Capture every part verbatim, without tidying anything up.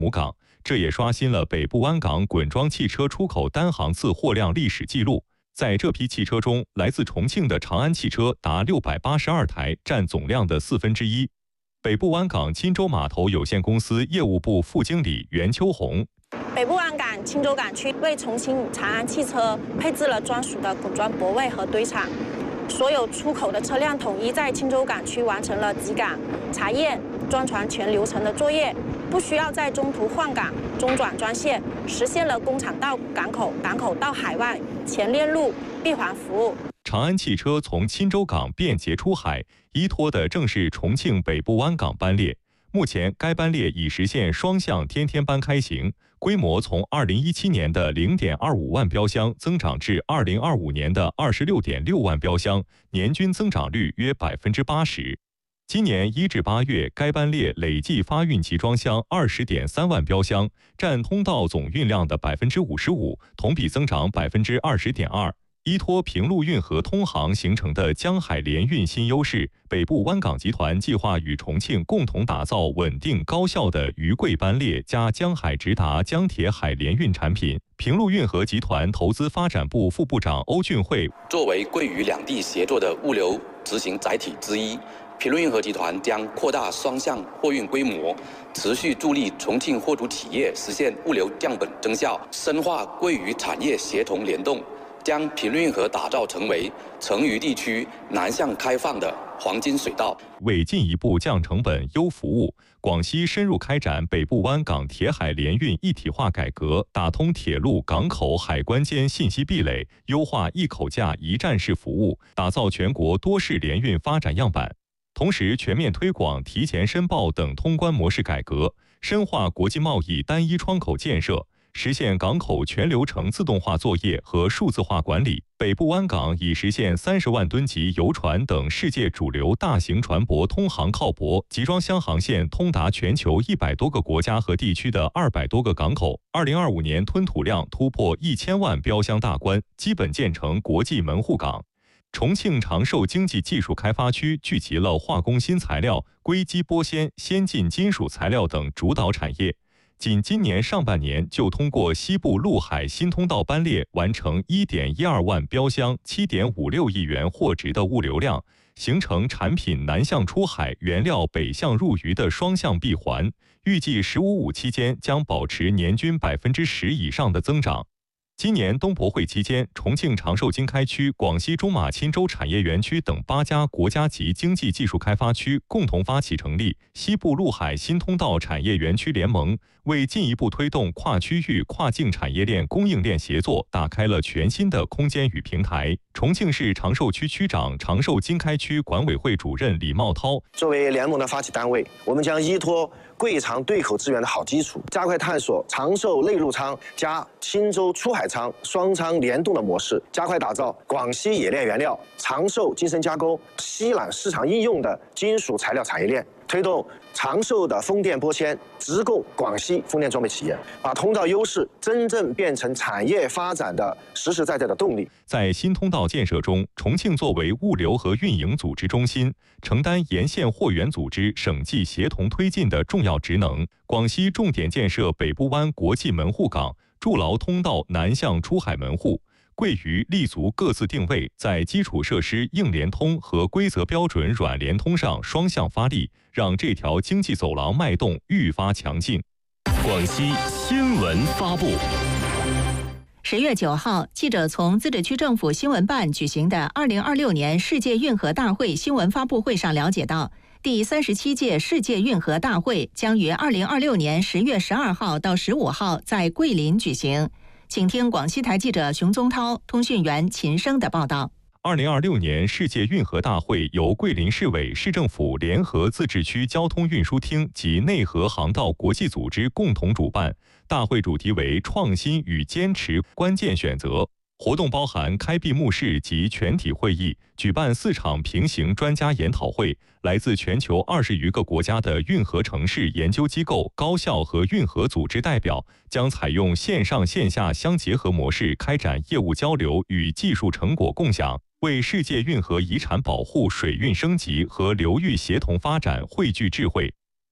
母港，这也刷新了北部湾港滚装汽车出口单航次货量历史记录。在这批汽车中，来自重庆的长安汽车达六百八十二台，占总量的四分之一。北部湾港钦州码头有限公司业务部副经理袁秋红。 北部湾港钦州港区为重庆长安汽车配置了专属的滚装泊位和堆场，所有出口的车辆统一在钦州港区完成了集港、查验、装船全流程的作业，不需要在中途换港、中转装卸，实现了工厂到港口、港口到海外全链路闭环服务。 长安汽车从钦州港便捷出海，依托的正是重庆北部湾港班列。目前，该班列已实现双向天天班开行，规模从二零一七年的零点二五万标箱增长至二零二五年的二十六点六万标箱，年均增长率约百分之八十。今年一至八月，该班列累计发运集装箱二十点三万标箱，占通道总运量的百分之五十五，同比增长百分之二十点二。依托平陆运河通航形成的江海联运新优势，北部湾港集团计划与重庆共同打造稳定高效的渝桂班列加江海直达江铁海联运产品。平陆运河集团投资发展部副部长欧俊慧： 作为桂渝两地协作的物流执行载体之一，平陆运河集团将扩大双向货运规模，持续助力重庆货主企业实现物流降本增效，深化桂渝产业协同联动，将平陆运河打造成为成渝地区南向开放的黄金水道。 为进一步降成本、优服务，广西深入开展北部湾港铁海联运一体化改革，打通铁路、港口、海关间信息壁垒，优化一口价一站式服务，打造全国多式联运发展样板。同时，全面推广提前申报等通关模式改革，深化国际贸易单一窗口建设，实现港口全流程自动化作业和数字化管理。北部湾港已实现三十万吨级邮船等世界主流大型船舶通航靠泊，集装箱航线通达全球一百多个国家和地区的二百多个港口。二零二五年吞吐量突破一千万标箱大关，基本建成国际门户港。重庆长寿经济技术开发区聚集了化工新材料、硅基玻纤、先进金属材料等主导产业。仅今年上半年就通过西部陆海新通道班列完成一点一二万标箱、七点五六亿元货值的物流量，形成产品南向出海、原料北向入渝的双向闭环。预计“十五五”期间将保持年均百分之十以上的增长。今年东博会期间，重庆长寿经开区、广西中马钦州产业园区等八家国家级经济技术开发区共同发起成立西部陆海新通道产业园区联盟，为进一步推动跨区域、跨境产业链供应链协作打开了全新的空间与平台。重庆市长寿区区长、长寿经开区管委会主任李茂涛： 作为联盟的发起单位，我们将依托贵长对口资源的好基础，加快探索长寿内陆仓加钦州出海仓双仓联动的模式，加快打造广西冶炼原料、长寿精深加工、西缆市场应用的金属材料产业链，推动长寿的风电玻纤直供广西风电装备企业，把通道优势真正变成产业发展的实实在在的动力。 在新通道建设中，重庆作为物流和运营组织中心，承担沿线货源组织省际协同推进的重要职能。广西重点建设北部湾国际门户港，筑牢通道南向出海门户。桂渝立足各自定位，在基础设施硬联通和规则标准软联通上双向发力，让这条经济走廊脉动愈发强劲。 广西新闻发布。 十月九号，记者从自治区政府新闻办举行的二零二六年世界运河大会新闻发布会上了解到，第三十七届世界运河大会将于二零二六年十月十二号到十五号在桂林举行。请听广西台记者熊宗涛、通讯员秦升的报道。 二零二六年世界运河大会由桂林市委、市政府联合自治区交通运输厅及内河航道国际组织共同主办。大会主题为创新与坚持关键选择。活动包含开闭幕式及全体会议，举办四场平行专家研讨会，来自全球二十余个国家的运河城市研究机构、高校和运河组织代表将采用线上线下相结合模式开展业务交流与技术成果共享，为世界运河遗产保护、水运升级和流域协同发展汇聚智慧。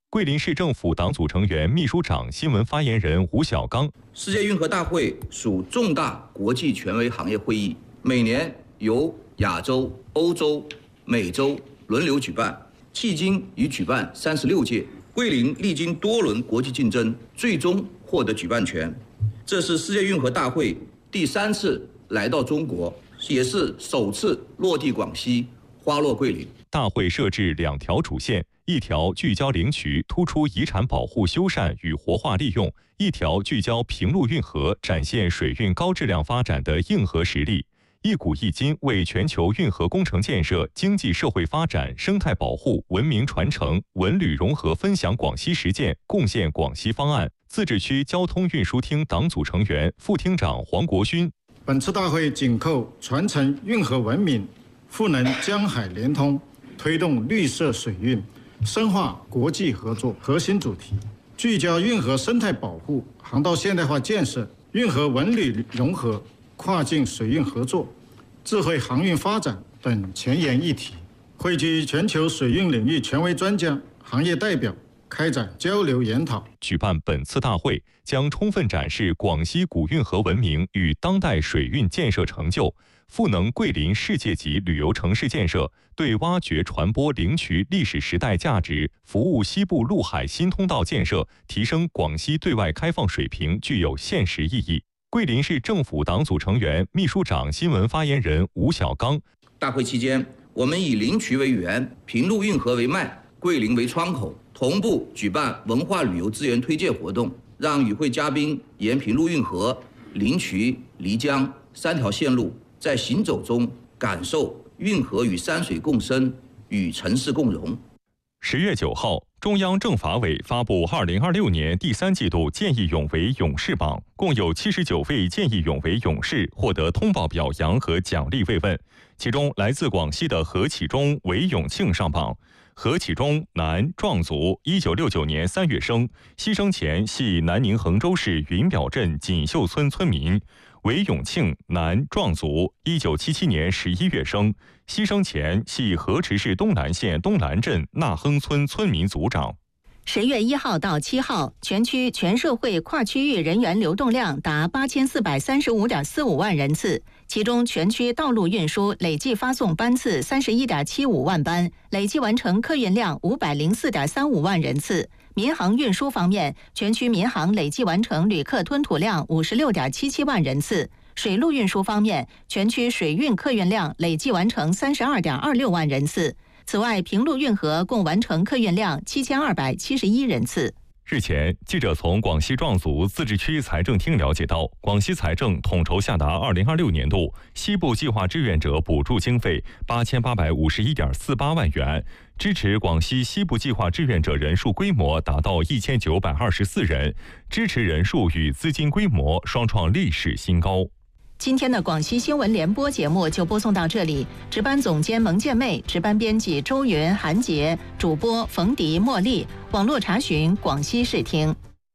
桂林市政府党组成员、秘书长、新闻发言人吴小刚。 世界运河大会属重大国际权威行业会议，每年由亚洲、欧洲、美洲轮流举办，迄今已举办三十六届。桂林历经多轮国际竞争，最终获得举办权。这是世界运河大会第三次来到中国，也是首次落地广西，花落桂林。 大会设置两条主线。一条聚焦灵渠，突出遗产保护修缮与活化利用；一条聚焦平陆运河，展现水运高质量发展的硬核实力。一股一金为全球运河工程建设、经济社会发展、生态保护、文明传承、文旅融合分享广西实践，贡献广西方案。自治区交通运输厅党组成员、副厅长黄国勋。 本次大会紧扣传承运河文明、赋能江海联通、推动绿色水运、深化国际合作核心主题，聚焦运河生态保护、航道现代化建设、运河文旅融合、跨境水运合作、智慧航运发展等前沿议题，汇聚全球水运领域权威专家、行业代表，开展交流研讨。 举办本次大会将充分展示广西古运河文明与当代水运建设成就，赋能桂林世界级旅游城市建设，对挖掘传播灵渠历史时代价值、服务西部陆海新通道建设、提升广西对外开放水平具有现实意义。桂林市政府党组成员、秘书长、新闻发言人吴小刚。 大会期间，我们以灵渠为源，平陆运河为脉，桂林为窗口，同步举办文化旅游资源推介活动，让与会嘉宾沿平陆运河、灵渠、漓江三条线路，在行走中感受运河与山水共生，与城市共融。 十月九号，中央政法委发布二零二六年第三季度见义勇为勇士榜，共有七十九位见义勇为勇士获得通报表扬和奖励慰问。其中，来自广西的何启忠、韦永庆上榜。何启忠，男，壮族，一九六九年三月生，牺牲前系南宁衡州市云表镇锦绣村村民。韦永庆，男，壮族，一九七七年十一月生，牺牲前系河池市东南县东南镇纳亨村村民组长。 十月一号到七号，全区全社会跨区域人员流动量达八千四百三十五点四五万人次，其中全区道路运输累计发送班次三十一点七五万班，累计完成客运量五百零四点三五万人次。民航运输方面，全区民航累计完成旅客吞吐量五十六点七七万人次。水陆运输方面，全区水运客运量累计完成三十二点二六万人次。此外，平陆运河共完成客运量七千二百七十一人次。 日前，记者从广西壮族自治区财政厅了解到，广西财政统筹下达二零二六年度西部计划志愿者补助经费八千八百五十一点四八万元，支持广西西部计划志愿者人数规模达到一千九百二十四人，支持人数与资金规模双创历史新高。 今天的广西新闻联播节目就播送到这里，值班总监蒙建妹，值班编辑周云、韩杰，主播冯迪、茉莉，网络查询广西视听。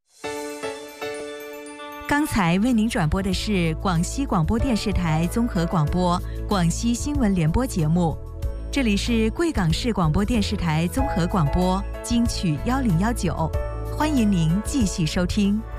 刚才为您转播的是广西广播电视台综合广播广西新闻联播节目，这里是贵港市广播电视台综合广播金曲幺零幺九，欢迎您继续收听。